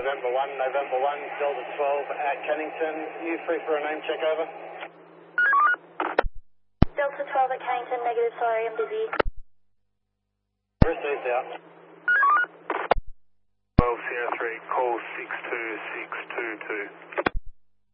November 1, Delta 12 at Cannington. You free for a name check, over? Delta 12 at Cannington, negative, sorry, I'm busy. Received out. 12 Sierra 3, call 62622.